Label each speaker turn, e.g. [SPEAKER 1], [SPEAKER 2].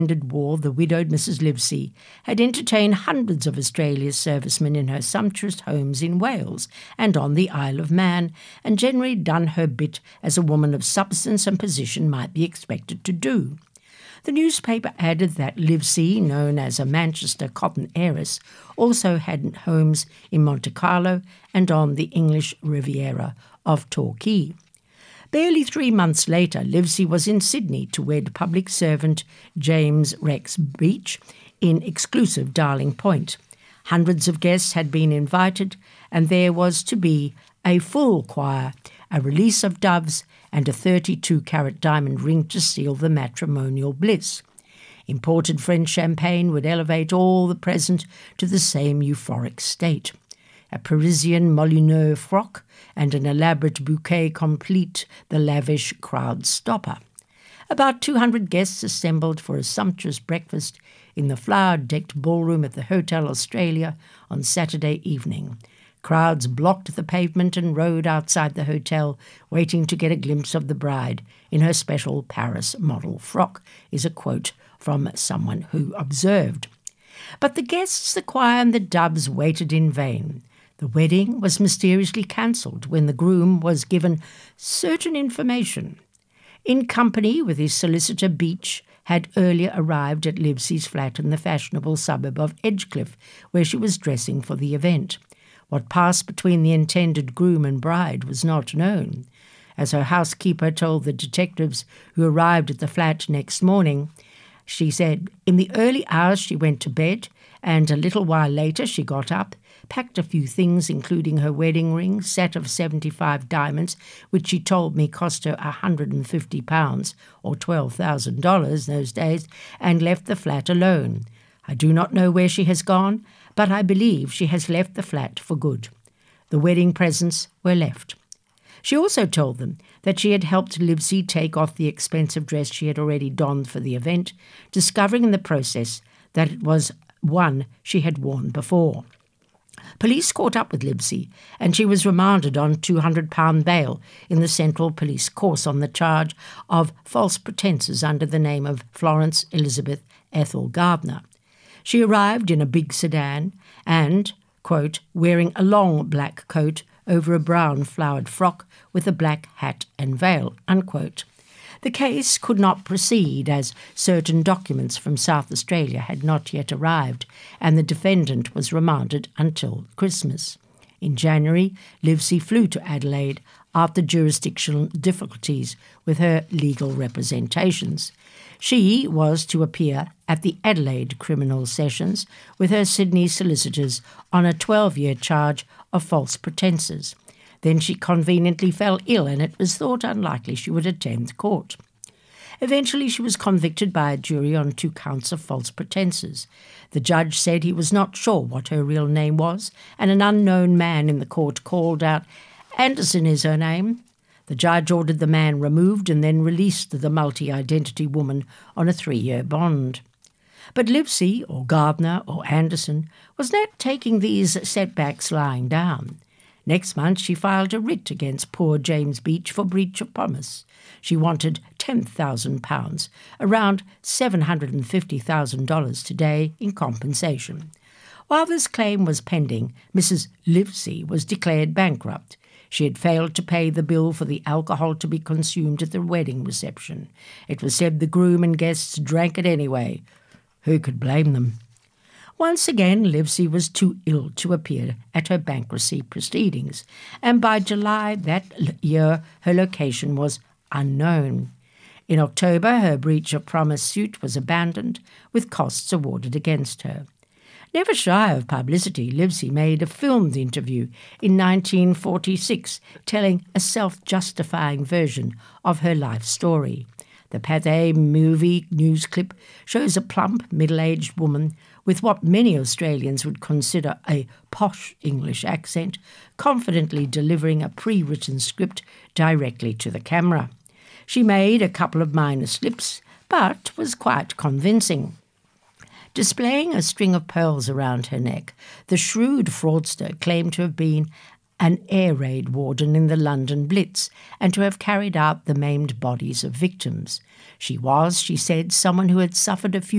[SPEAKER 1] ended war, the widowed Mrs. Livesey had entertained hundreds of Australia's servicemen in her sumptuous homes in Wales and on the Isle of Man, and generally done her bit as a woman of substance and position might be expected to do. The newspaper added that Livesey, known as a Manchester cotton heiress, also had homes in Monte Carlo and on the English Riviera of Torquay. Barely 3 months later, Livesey was in Sydney to wed public servant James Rex Beach in exclusive Darling Point. Hundreds of guests had been invited, and there was to be a full choir, a release of doves, and a 32-carat diamond ring to seal the matrimonial bliss. Imported French champagne would elevate all the present to the same euphoric state. A Parisian Molineux frock and an elaborate bouquet complete the lavish crowd stopper. About 200 guests assembled for a sumptuous breakfast in the flower-decked ballroom at the Hotel Australia on Saturday evening. Crowds blocked the pavement and rode outside the hotel, waiting to get a glimpse of the bride in her special Paris model frock, is a quote from someone who observed. But the guests, the choir and the doves waited in vain. The wedding was mysteriously cancelled when the groom was given certain information. In company with his solicitor, Beach had earlier arrived at Livesey's flat in the fashionable suburb of Edgecliff, where she was dressing for the event. What passed between the intended groom and bride was not known. As her housekeeper told the detectives who arrived at the flat next morning, she said, in the early hours she went to bed, and a little while later she got up, packed a few things, including her wedding ring, set of 75 diamonds, which she told me cost her £150, or $12,000 those days, and left the flat alone. I do not know where she has gone, but I believe she has left the flat for good. The wedding presents were left. She also told them that she had helped Livesey take off the expensive dress she had already donned for the event, discovering in the process that it was one she had worn before. Police caught up with Livesey, and she was remanded on £200 bail in the Central Police Course on the charge of false pretences under the name of Florence Elizabeth Ethel Gardner. She arrived in a big sedan and, quote, wearing a long black coat over a brown flowered frock with a black hat and veil, unquote. The case could not proceed as certain documents from South Australia had not yet arrived, and the defendant was remanded until Christmas. In January, Livesey flew to Adelaide after jurisdictional difficulties with her legal representations. She was to appear at the Adelaide Criminal Sessions with her Sydney solicitors on a 12-year charge of false pretences. Then she conveniently fell ill, and it was thought unlikely she would attend court. Eventually she was convicted by a jury on 2 counts of false pretences. The judge said he was not sure what her real name was, and an unknown man in the court called out, "Anderson is her name." The judge ordered the man removed and then released the multi-identity woman on a 3-year bond. But Livesey, or Gardner, or Anderson, was not taking these setbacks lying down. Next month she filed a writ against poor James Beach for breach of promise. She wanted £10,000, around $750,000 today, in compensation. While this claim was pending, Mrs. Livesey was declared bankrupt. She had failed to pay the bill for the alcohol to be consumed at the wedding reception. It was said the groom and guests drank it anyway. Who could blame them? Once again, Livesey was too ill to appear at her bankruptcy proceedings, and by July that year her location was unknown. In October, her breach of promise suit was abandoned, with costs awarded against her. Never shy of publicity, Livesey made a filmed interview in 1946, telling a self-justifying version of her life story. The Pathé movie news clip shows a plump, middle-aged woman with what many Australians would consider a posh English accent, confidently delivering a pre-written script directly to the camera. She made a couple of minor slips, but was quite convincing. Displaying a string of pearls around her neck, the shrewd fraudster claimed to have been an air raid warden in the London Blitz, and to have carried out the maimed bodies of victims. She was, she said, someone who had suffered a few